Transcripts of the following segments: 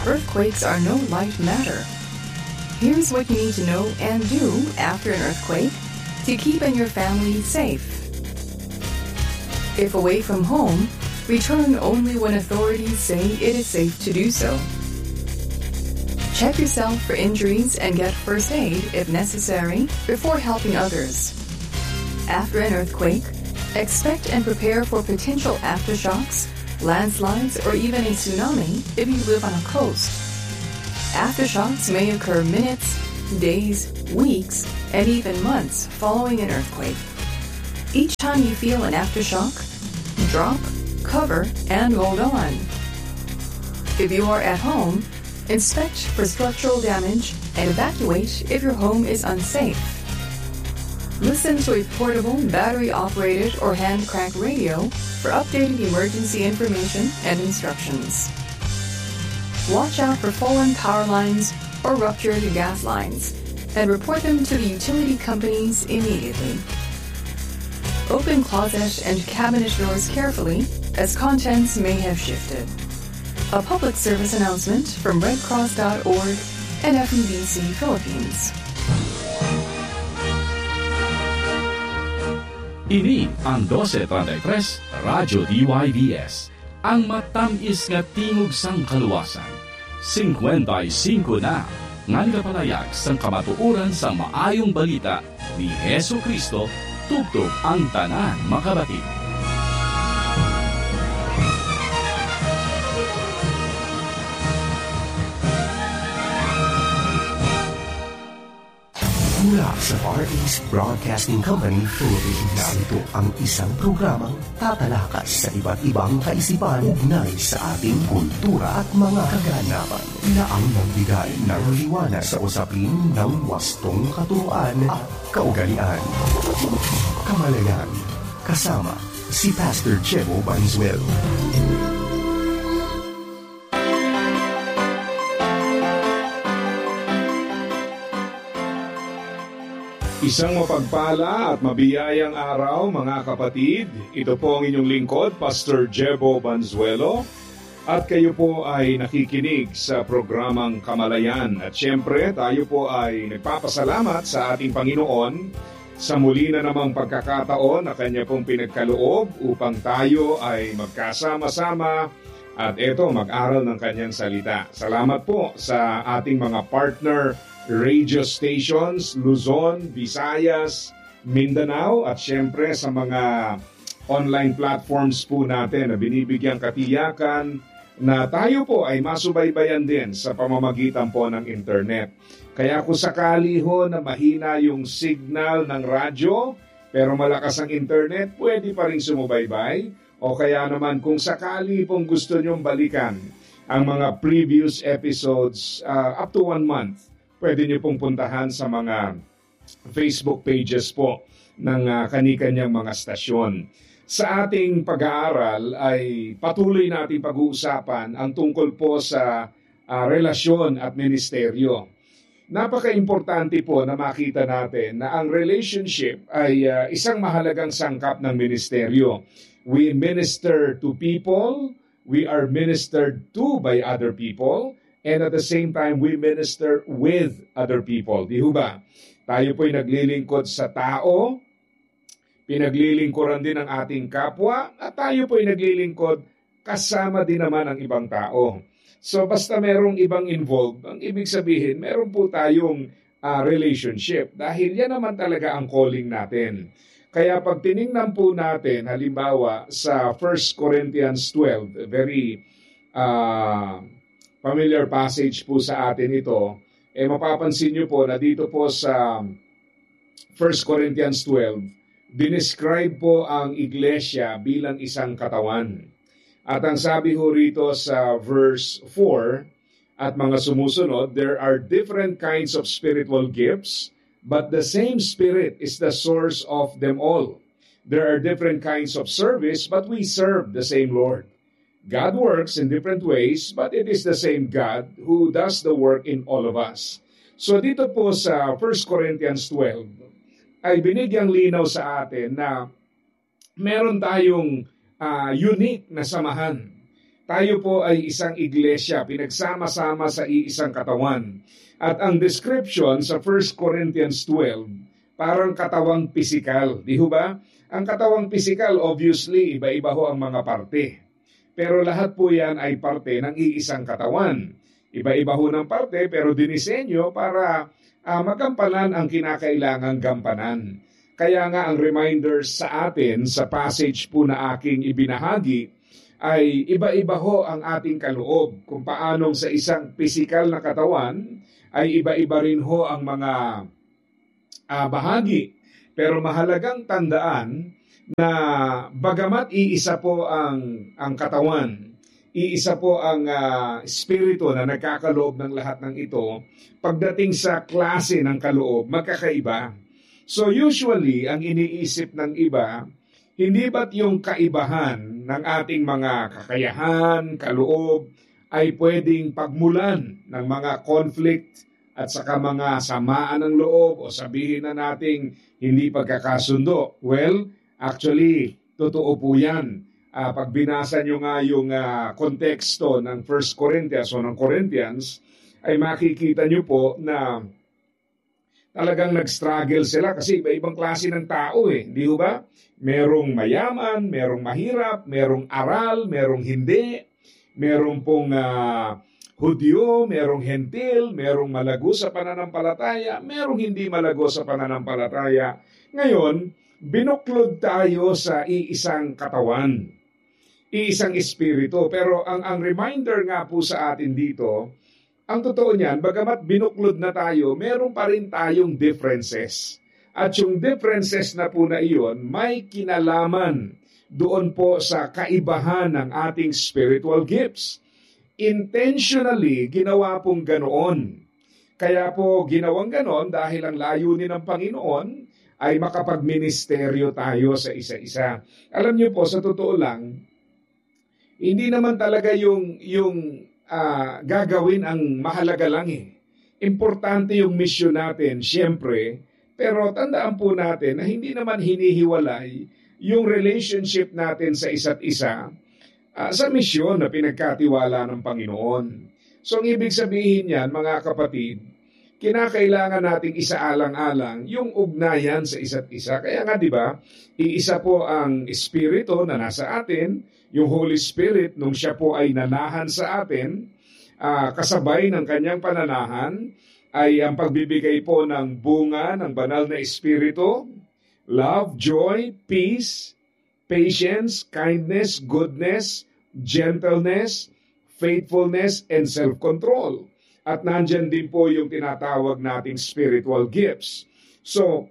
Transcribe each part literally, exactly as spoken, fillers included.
Earthquakes are no light matter. Here's what you need to know and do after an earthquake to keep and your family safe. If away from home, return only when authorities say it is safe to do so. Check yourself for injuries and get first aid if necessary before helping others. After an earthquake, expect and prepare for potential aftershocks, landslides, or even a tsunami if you live on a coast. Aftershocks may occur minutes, days, weeks, and even months following an earthquake. Each time you feel an aftershock, drop, cover, and hold on. If you are at home, inspect for structural damage and evacuate if your home is unsafe. Listen to a portable, battery-operated, or hand-crank radio for updated emergency information and instructions. Watch out for fallen power lines or ruptured gas lines and report them to the utility companies immediately. Open closet and cabinet doors carefully, as contents may have shifted. A public service announcement from red cross dot org and F E B C Philippines. Ini ang twelve thirty-three Radyo D Y V S, ang matamis nga tingog sang kaluwasan. fifty-five na, ngan kapalayag sang kamatuoran sa maayong balita ni Hesu Kristo, tugtog ang tanan makabatid. Mula sa Far East Broadcasting Company, Philippines. Ito ang isang programang tatalakas sa iba't ibang kaisipan ugnay sa ating kultura at mga kaganapan na ang nagbigay ng liwanag sa usapin ng wastong katuruan at kaugalian. Kamalayan, kasama si Pastor Chebo Banzuelo. Isang mapagpala at mabiyayang araw mga kapatid. Ito po ang inyong lingkod, Pastor Jebo Banzuelo. At kayo po ay nakikinig sa programang Kamalayan. At syempre tayo po ay nagpapasalamat sa ating Panginoon sa muli na namang pagkakataon na Kanya pong pinagkaloob upang tayo ay magkasama-sama at eto mag-aral ng Kanyang salita. Salamat po sa ating mga partner radio stations, Luzon, Visayas, Mindanao, at syempre sa mga online platforms po natin na binibigyang katiyakan na tayo po ay masubaybayan din sa pamamagitan po ng internet. Kaya kung sakali ho na mahina yung signal ng radyo, pero malakas ang internet, pwede pa rin sumubaybay. O kaya naman kung sakali pong gusto nyong balikan ang mga previous episodes uh, up to one month, pwede niyo pong puntahan sa mga Facebook pages po ng uh, kani-kanyang mga stasyon. Sa ating pag-aaral ay patuloy natin pag-uusapan ang tungkol po sa uh, relasyon at ministeryo. Napaka-importante po na makita natin na ang relationship ay uh, isang mahalagang sangkap ng ministeryo. We minister to people, we are ministered to by other people, and at the same time, we minister with other people. Di ba? Tayo po'y naglilingkod sa tao, pinaglilingkuran din ang ating kapwa, at tayo po'y naglilingkod kasama din naman ang ibang tao. So basta merong ibang involved, ang ibig sabihin, meron po tayong uh, relationship. Dahil yan naman talaga ang calling natin. Kaya pag tiningnan po natin, halimbawa sa First Corinthians twelve, very uh, familiar passage po sa atin ito, eh mapapansin nyo po na dito po sa First Corinthians twelve, dinescribe po ang iglesia bilang isang katawan. At ang sabi ho rito sa verse four at mga sumusunod, there are different kinds of spiritual gifts, but the same Spirit is the source of them all. There are different kinds of service, but we serve the same Lord. God works in different ways, but it is the same God who does the work in all of us. So dito po sa First Corinthians twelve, ay binigyang linaw sa atin na meron tayong uh, unique na samahan. tayo po ay isang iglesia, pinagsama-sama sa iisang katawan. At ang description sa First Corinthians twelve, parang katawang pisikal. Di ho ba? Ang katawang pisikal, obviously, iba-iba ho ang mga parte. Pero lahat po yan ay parte ng iisang katawan. Iba-iba ho ng parte, pero dinisenyo para uh, magampanan ang kinakailangang gampanan. Kaya nga ang reminder sa atin sa passage po na aking ibinahagi ay iba-iba ho ang ating kaloob. Kung paanong sa isang pisikal na katawan ay iba-iba rin ho ang mga uh, bahagi. Pero mahalagang tandaan na bagamat iisa po ang, ang katawan, iisa po ang uh, espiritu na nagkakaloob ng lahat ng ito, pagdating sa klase ng kaloob, magkakaiba. So usually, ang iniisip ng iba, hindi ba't yung kaibahan ng ating mga kakayahan, kaloob, ay pwedeng pagmulan ng mga conflict at saka mga samaan ng loob o sabihin na nating hindi pagkakasundo? Well, actually, totoo po yan. Uh, pag binasa nyo nga yung uh, konteksto ng First Corinthians o ng Corinthians, ay makikita nyo po na talagang nag-struggle sila kasi iba-ibang klase ng tao eh. Di ba? Merong mayaman, merong mahirap, merong aral, merong hindi, merong pong uh, Hudyo, merong hentil, merong malago sa pananampalataya, merong hindi malago sa pananampalataya. Ngayon, binuklod tayo sa iisang katawan, iisang espiritu. Pero ang, ang reminder nga po sa atin dito, ang totoo niyan, bagamat binuklod na tayo, meron pa rin tayong differences. At yung differences na po na iyon, may kinalaman doon po sa kaibahan ng ating spiritual gifts. Intentionally, ginawa pong ganoon. Kaya po ginawang ganoon dahil ang layunin ng Panginoon ay makapagministeryo tayo sa isa-isa. Alam niyo po, sa totoo lang, hindi naman talaga yung, yung uh, gagawin ang mahalaga lang eh. Importante yung mission natin, siyempre, pero tandaan po natin na hindi naman hinihiwalay yung relationship natin sa isa't isa uh, sa misyon na pinagkatiwala ng Panginoon. So ang ibig sabihin niyan, mga kapatid, kinakailangan nating isaalang-alang yung ugnayan sa isa't isa. Kaya nga di ba, iisa po ang Espiritu na nasa atin, yung Holy Spirit nung siya po ay nanahan sa atin, uh, kasabay ng kanyang pananahan, ay ang pagbibigay po ng bunga ng banal na Espiritu, love, joy, peace, patience, kindness, goodness, gentleness, faithfulness, and self-control. At nandyan din po yung tinatawag nating spiritual gifts. So,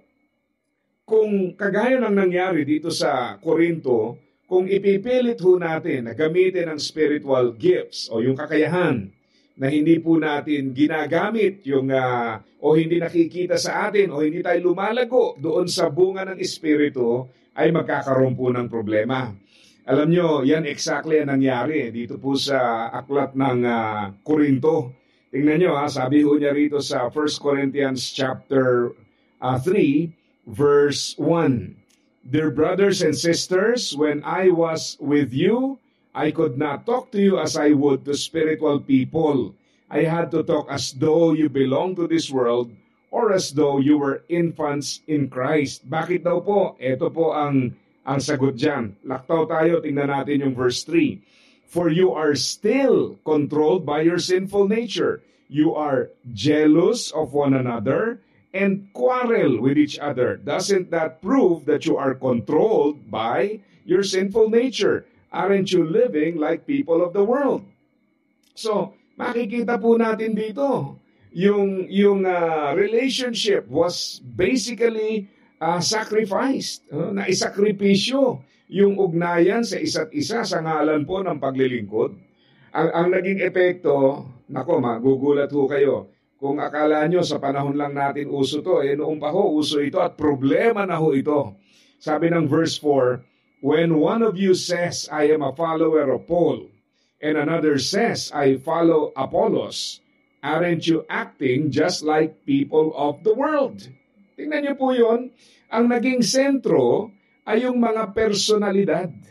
kung kagaya ng nangyari dito sa Korinto, kung ipipilit ho natin na gamitin ang spiritual gifts o yung kakayahan na hindi po natin ginagamit yung uh, o hindi nakikita sa atin o hindi tayo lumalago doon sa bunga ng Espiritu, ay magkakaroon po ng problema. Alam nyo, yan exactly ang nangyari dito po sa aklat ng uh, Korinto. Tingnan nyo, ha, sabi ho niya rito sa First Corinthians chapter uh, three, verse one. Dear brothers and sisters, when I was with you, I could not talk to you as I would to spiritual people. I had to talk as though you belong to this world or as though you were infants in Christ. Bakit daw po? Ito po ang, ang sagot dyan. Laktaw tayo, tingnan natin yung verse three. For you are still controlled by your sinful nature. You are jealous of one another and quarrel with each other. Doesn't that prove that you are controlled by your sinful nature? Aren't you living like people of the world? So, makikita po natin dito, yung, yung uh, relationship was basically uh, sacrificed, uh, na isakripisyo yung ugnayan sa isa't isa sa ngalan po ng paglilingkod. Ang, ang naging epekto, nako, magugulat ho kayo. Kung akala nyo sa panahon lang natin uso to, eh noong pa ho uso ito at problema na ho ito. Sabi ng verse four, when one of you says, I am a follower of Paul, and another says, I follow Apollos, aren't you acting just like people of the world? Tingnan niyo po yun, ang naging sentro ay yung mga personalidad.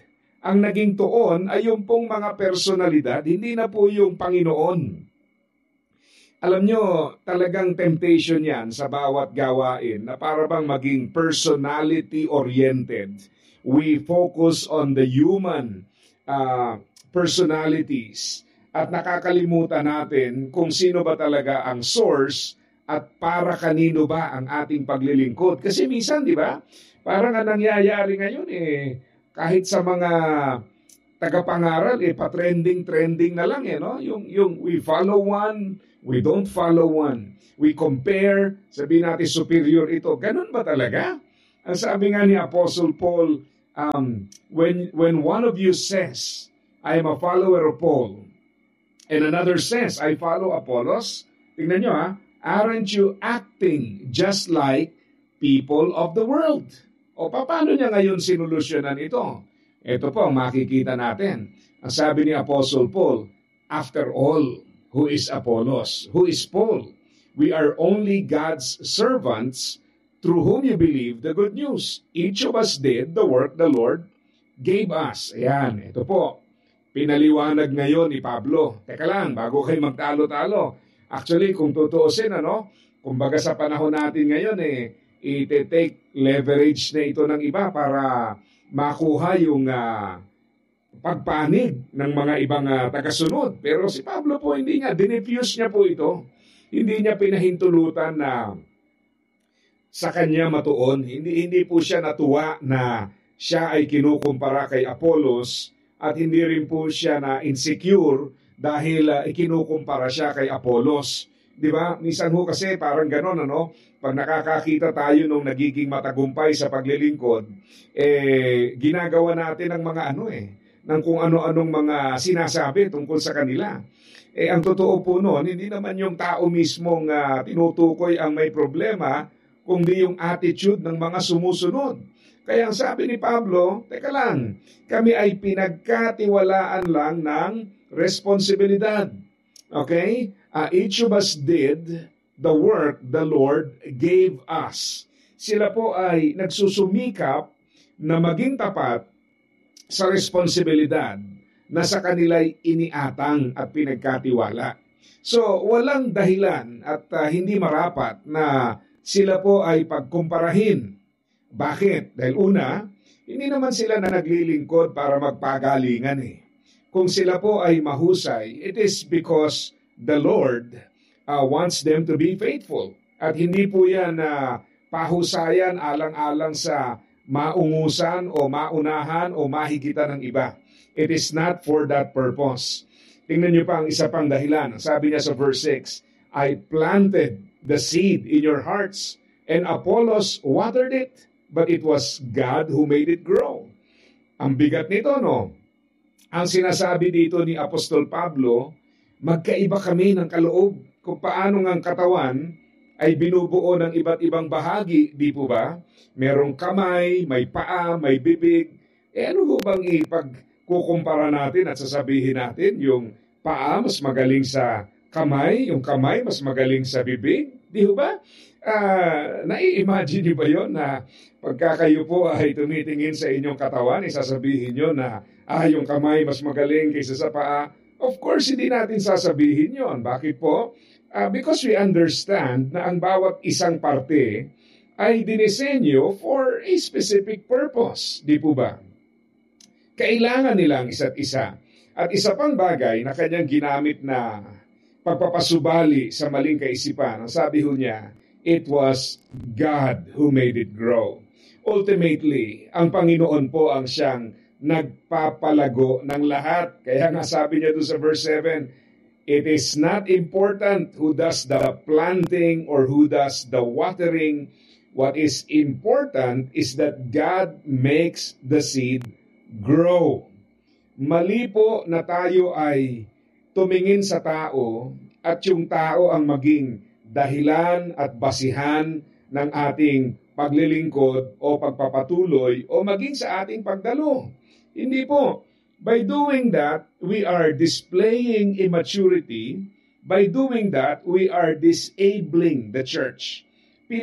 ang naging tuon ay yung pong mga personalidad, hindi na po yung Panginoon. Alam nyo, talagang temptation yan sa bawat gawain na para bang maging personality-oriented. We focus on the human uh, personalities at nakakalimutan natin kung sino ba talaga ang source at para kanino ba ang ating paglilingkod. Kasi minsan, di ba, parang ang nangyayari ngayon eh, kahit sa mga tagapangaral, eh, pa-trending-trending na lang eh, no? Yung, yung we follow one, we don't follow one. We compare, sabihin natin superior ito. Ganun ba talaga? Ang sabi nga ni Apostle Paul, um, when, when one of you says, I am a follower of Paul, and another says, I follow Apollos, tingnan nyo ha, aren't you acting just like people of the world? O paano niya ngayon sinolusyonan ito? Ito po ang makikita natin. Ang sabi ni Apostle Paul, after all, who is Apollos? Who is Paul? We are only God's servants through whom you believe the good news. Each of us did the work the Lord gave us. Ayan, ito po. Pinaliwanag ngayon ni Pablo. Teka lang, bago kayo magtalo-talo. Actually, kung tutuusin, ano, kumbaga sa panahon natin ngayon, eh, ite-take leverage na ito ng iba para makuha yung uh, pagpanig ng mga ibang uh, tagasunod. Pero si Pablo po, hindi niya, dinefuse niya po ito. Hindi niya pinahintulutan na sa kanya matuon. Hindi, hindi po siya natuwa na siya ay kinukumpara kay Apollos at hindi rin po siya na insecure dahil uh, ikinukumpara siya kay Apollos. Di ba? Minsan ho kasi parang gano'n, ano? Pag nakakakita tayo nung nagiging matagumpay sa paglilingkod, eh, ginagawa natin ng mga ano eh, ng kung ano-anong mga sinasabi tungkol sa kanila. Eh, ang totoo po noon, hindi naman yung tao mismong uh, tinutukoy ang may problema, kundi yung attitude ng mga sumusunod. Kaya ang sabi ni Pablo, teka lang, kami ay pinagkatiwalaan lang ng responsibilidad. Okay? Uh, each of us did the work the Lord gave us. Sila po ay nagsusumikap na maging tapat sa responsibilidad na sa kanila'y iniatang at pinagkatiwala. So, walang dahilan at uh, hindi marapat na sila po ay pagkumparahin. Bakit? Dahil una, hindi naman sila na naglilingkod para magpagalingan eh. Kung sila po ay mahusay, it is because the Lord uh, wants them to be faithful. At hindi po yan uh, pahusayan alang-alang sa maungusan o maunahan o mahigitan ng iba. It is not for that purpose. Tingnan niyo pa ang isa pang dahilan. Sabi niya sa verse six, I planted the seed in your hearts, and Apollos watered it, but it was God who made it grow. Ang bigat nito, no? Ang sinasabi dito ni Apostol Pablo, magkaiba kami ng kaloob kung paano ng katawan ay binubuo ng iba't ibang bahagi, di po ba? Merong kamay, may paa, may bibig. Eh ano ho bang ipagkukumpara natin at sasabihin natin? Yung paa mas magaling sa kamay, yung kamay mas magaling sa bibig? Di ho ba? Uh, nai-imagine niyo ba yun na pagka kayo po ay tumitingin sa inyong katawan, isasabihin nyo na ah, yung kamay mas magaling kaysa sa paa? Of course, hindi natin sasabihin yon. Bakit po? Uh, because we understand na ang bawat isang parte ay dinisenyo for a specific purpose. Di po ba? Kailangan nilang isa't isa. At isa pang bagay na kanyang ginamit na pagpapasubali sa maling kaisipan, ang sabi ho niya, it was God who made it grow. Ultimately, ang Panginoon po ang siyang nagpapalago ng lahat. Kaya nga sabi niya doon sa verse seven, it is not important who does the planting or who does the watering. What is important is that God makes the seed grow. Mali po na tayo ay tumingin sa tao at yung tao ang maging dahilan at basihan ng ating paglilingkod o pagpapatuloy o maging sa ating pagdalo. Hindi po. By doing that, we are displaying immaturity. By doing that, we are disabling the church.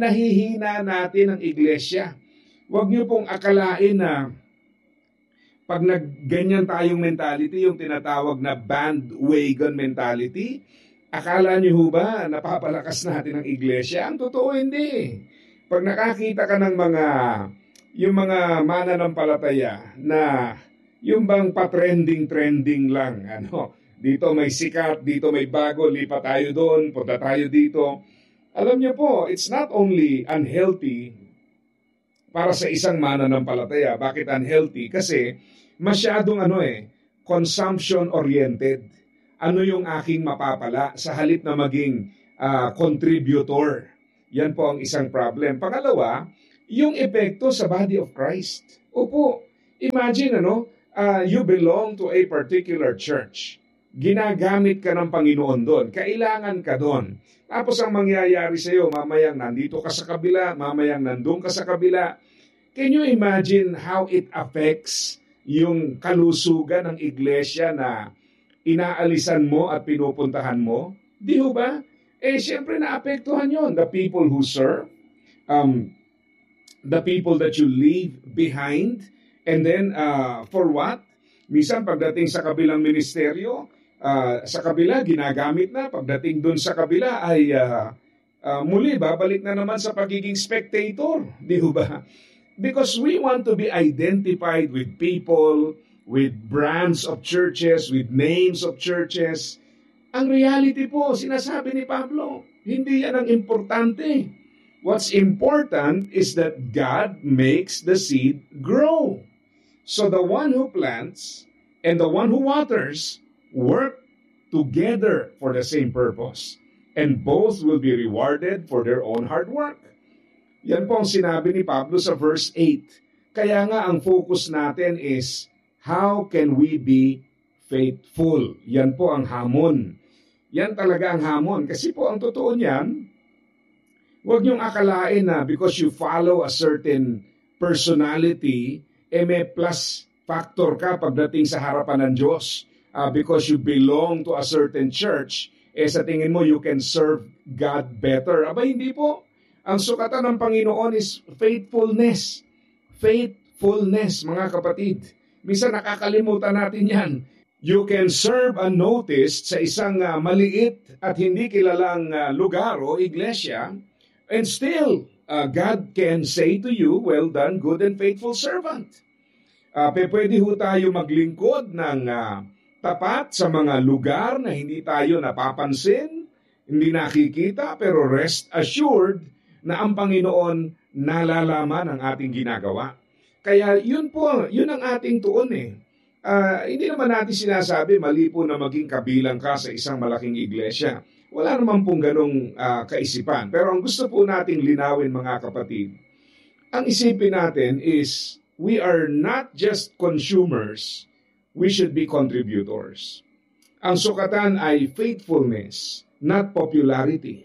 Pinahihina natin ang iglesia. Huwag niyo pong akalain na Pag nagganyan tayong mentality, yung tinatawag na bandwagon mentality, akala niyo ho ba napapalakas natin ang iglesia? Ang totoo hindi. Pag nakakita ka ng mga, yung mga mananampalataya na yung bang pa-trending-trending lang, ano, dito may sikat, dito may bago, lipat tayo doon, punta tayo dito. Alam niyo po, it's not only unhealthy para sa isang mananampalataya. Bakit unhealthy? Kasi masyadong ano eh, consumption-oriented. Ano yung aking mapapala sa halip na maging uh, contributor? Yan po ang isang problem. Pangalawa, yung epekto sa body of Christ. Opo, imagine ano, uh, you belong to a particular church. Ginagamit ka ng Panginoon doon. Kailangan ka doon. Tapos ang mangyayari sa iyo, mamayang nandito ka sa kabila, mamayang nandun ka sa kabila. Can you imagine how it affects yung kalusugan ng iglesia na inaalisan mo at pinupuntahan mo? Di ho ba? Eh, siyempre naapektuhan yon. The people who serve, um, the people that you leave behind, and then uh, for what? Minsan pagdating sa kabilang ministeryo, uh, sa kabila ginagamit na, pagdating dun sa kabila ay uh, uh, muli babalik na naman sa pagiging spectator. Di ho ba? Because we want to be identified with people, with brands of churches, with names of churches. Ang reality po, sinasabi ni Pablo, hindi yan ang importante. What's important is that God makes the seed grow. So the one who plants and the one who waters work together for the same purpose. And both will be rewarded for their own hard work. Yan po ang sinabi ni Pablo sa verse eight. Kaya nga ang focus natin is, how can we be faithful? Yan po ang hamon. Yan talaga ang hamon. Kasi po ang totoo niyan, huwag niyong akalain na because you follow a certain personality, eh may plus factor ka pagdating sa harapan ng Diyos. Uh, because you belong to a certain church, eh sa tingin mo you can serve God better. Aba hindi po. Ang sukatan ng Panginoon is faithfulness. Faithfulness, mga kapatid. Minsan nakakalimutan natin yan. You can serve unnoticed sa isang uh, maliit at hindi kilalang uh, lugar o iglesia, and still, uh, God can say to you, well done, good and faithful servant. Uh, pwede ho tayo maglingkod ng uh, tapat sa mga lugar na hindi tayo napapansin, hindi nakikita, pero rest assured na ang Panginoon nalalaman ang ating ginagawa. Kaya yun po, yun ang ating tuon eh. Uh, hindi naman natin sinasabi mali po na maging kabilang ka sa isang malaking iglesia. Wala naman pong ganong uh, kaisipan. Pero ang gusto po nating linawin mga kapatid, ang isipin natin is we are not just consumers, we should be contributors. Ang sukatan ay faithfulness, not popularity.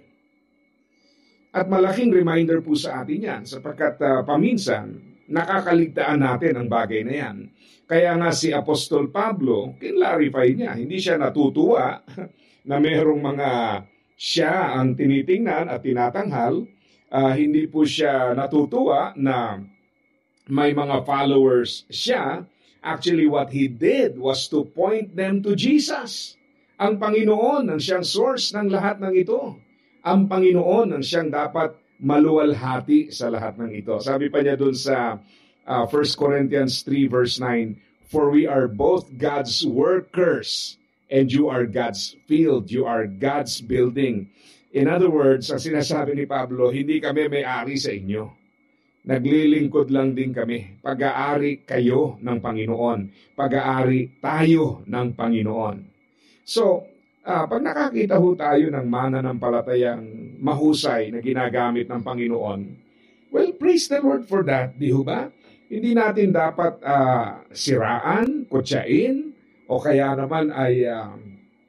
At malaking reminder po sa atin yan sapagkat uh, paminsan nakakaligtaan natin ang bagay na yan. Kaya nga si Apostol Pablo, kinlarify niya, hindi siya natutuwa na mayroong mga siya ang tinitingnan at tinatanghal. Uh, hindi po siya natutuwa na may mga followers siya. Actually, what he did was to point them to Jesus. Ang Panginoon ang siyang source ng lahat ng ito. Ang Panginoon ang siyang dapat maluwalhati sa lahat ng ito. Sabi pa niya dun sa uh, First Corinthians three verse nine, for we are both God's workers and you are God's field, you are God's building. In other words, ang sinasabi ni Pablo, hindi kami may-ari sa inyo. Naglilingkod lang din kami. Pag-aari kayo ng Panginoon. Pag-aari tayo ng Panginoon. So, Uh, pag nakakita ho tayo ng mananampalatayang mahusay na ginagamit ng Panginoon, well, praise the Lord for that, di ho ba? Hindi natin dapat uh, siraan, kutsain, o kaya naman ay uh,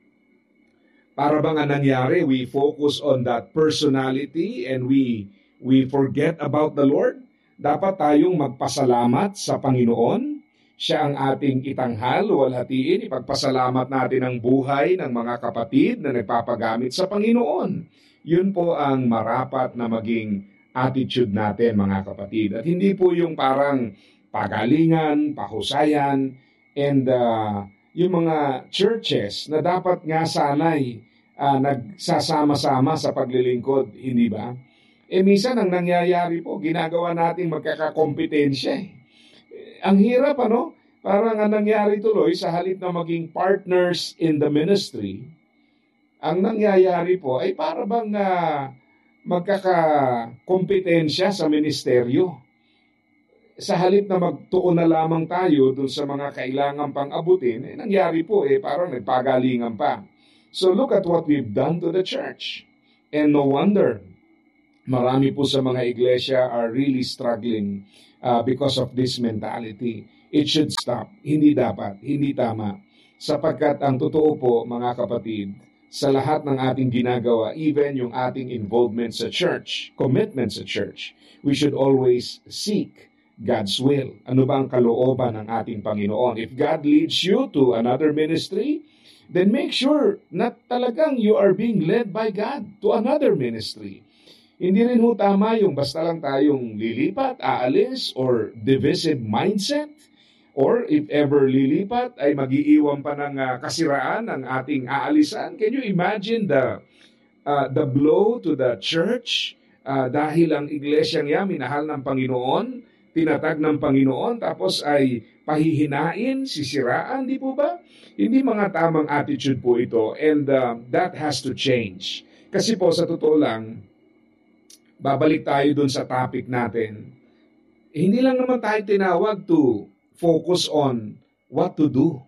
para bang ang nangyari, we focus on that personality and we we forget about the Lord. Dapat tayong magpasalamat sa Panginoon. Siya ang ating itanghal, luwalhatiin, ipagpasalamat natin ang buhay ng mga kapatid na nagpapagamit sa Panginoon. Yun po ang marapat na maging attitude natin mga kapatid. At hindi po yung parang pagalingan, pahusayan, And uh, yung mga churches na dapat nga sanay uh, nagsasama-sama sa paglilingkod, hindi ba? Eh minsan ang nangyayari po, ginagawa natin magkakakompetensya eh. Ang hirap ano? Parang ang nangyari tuloy sa halip na maging partners in the ministry, ang nangyayari po ay para bang uh, magkakakompetensya sa ministeryo. Sa halip na magtuon na lamang tayo dun sa mga kailangan pang abutin, eh, nangyari po eh parang nagpagalingan pa. So look at what we've done to the church. And no wonder, marami po sa mga iglesia are really struggling uh, because of this mentality. It should stop. Hindi dapat, hindi tama. Sapagkat ang totoo po, mga kapatid, sa lahat ng ating ginagawa, even yung ating involvement sa church, commitment sa church, we should always seek God's will. Ano ba ang kalooban ng ating Panginoon? If God leads you to another ministry, then make sure na talagang you are being led by God to another ministry. Hindi rin ho tama yung basta lang tayong lilipat, aalis, or divisive mindset. Or if ever lilipat, ay mag-iiwan pa ng uh, kasiraan ng ating aalisan. Can you imagine the, uh, the blow to the church? Uh, dahil ang iglesia niya, minahal ng Panginoon, tinatag ng Panginoon, tapos ay pahihinain, sisiraan, di po ba? Hindi mga tamang attitude po ito, and uh, that has to change. Kasi po, sa totoo lang, babalik tayo dun sa topic natin. Hindi lang naman tayo tinawag to focus on what to do.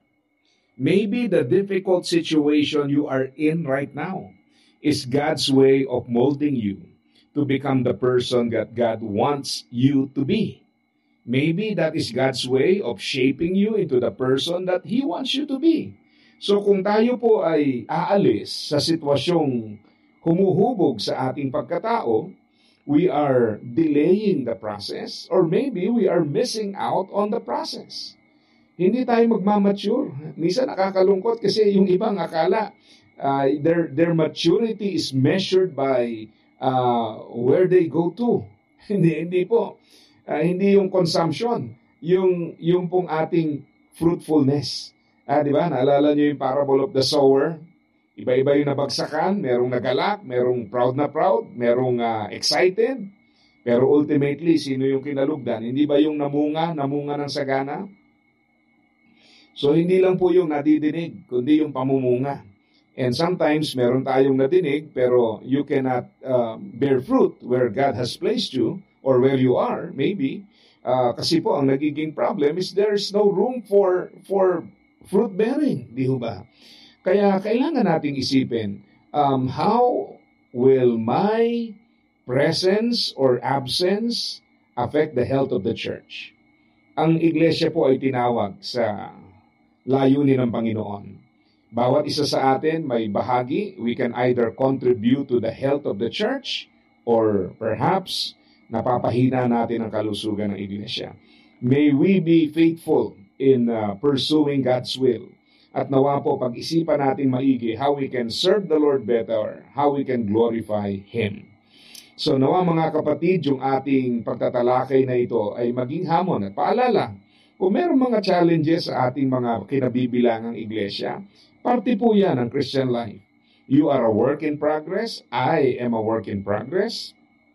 Maybe the difficult situation you are in right now is God's way of molding you to become the person that God wants you to be. Maybe that is God's way of shaping you into the person that He wants you to be. So kung tayo po ay aalis sa sitwasyong humuhubog sa ating pagkatao, we are delaying the process, or maybe we are missing out on the process. Hindi tayo magmamature. Minsan nakakalungkot kasi yung ibang akala uh, their, their maturity is measured by uh, where they go to. hindi, hindi po. Uh, hindi yung consumption, yung, yung pong ating fruitfulness. Ah, di ba? Naalala nyo yung parable of the sower? Iba-iba yung nabagsakan, merong nagalak, merong proud na proud, merong uh, excited, pero ultimately, sino yung kinalugdan? Hindi ba yung namunga, namunga ng sagana? So, hindi lang po yung nadidinig, kundi yung pamumunga. And sometimes, meron tayong nadinig, pero you cannot uh, bear fruit where God has placed you, or where you are, maybe. Uh, kasi po, ang nagiging problem is there's no room for, for fruit bearing, di ho ba? Kaya kailangan nating isipin, um, how will my presence or absence affect the health of the church? Ang iglesia po ay tinawag sa layunin ng Panginoon. Bawat isa sa atin may bahagi. We can either contribute to the health of the church, or perhaps napapahina natin ang kalusugan ng iglesia. May we be faithful in uh, pursuing God's will. At nawa po, pag-isipan natin maigi how we can serve the Lord better, how we can glorify Him. So nawa mga kapatid, yung ating pagtatalakay na ito ay maging hamon. At paalala, kung mayroong mga challenges sa ating mga kinabibilangang iglesia, parte po yan ng Christian life. You are a work in progress. I am a work in progress.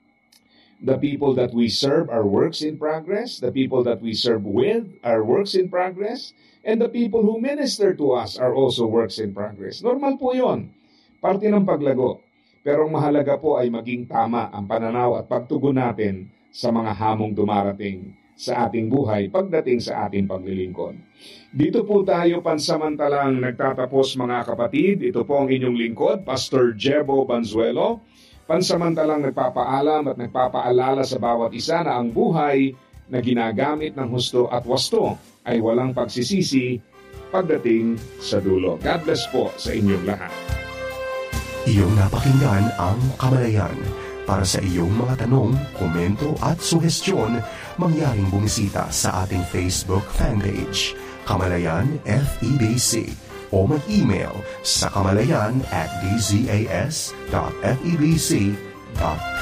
The people that we serve are works in progress. The people that we serve with are works in progress. And the people who minister to us are also works in progress. Normal po yun. Parte ng paglago. Pero ang mahalaga po ay maging tama ang pananaw at pagtugon natin sa mga hamong dumarating sa ating buhay pagdating sa ating paglilingkod. Dito po tayo pansamantalang nagtatapos mga kapatid. Ito po ang inyong lingkod, Pastor Jebo Banzuelo. Pansamantalang nagpapaalam at nagpapaalala sa bawat isa na ang buhay na ginagamit ng husto at wasto ay walang pagsisisi pagdating sa dulo. God bless po sa inyong lahat. Iyong napakinggan ang Kamalayan. Para sa iyong mga tanong, komento at suhestyon, mangyaring bumisita sa ating Facebook fanpage, Kamalayan F E B C, o mag-email sa kamalayan at d z a s dot f e b c dot p